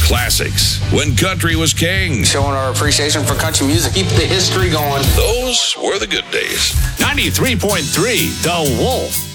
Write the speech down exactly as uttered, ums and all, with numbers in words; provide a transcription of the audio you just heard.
classics. When country was king. Showing our appreciation for country music. Keep the history going. Those were the good days. ninety-three point three, The Wolf.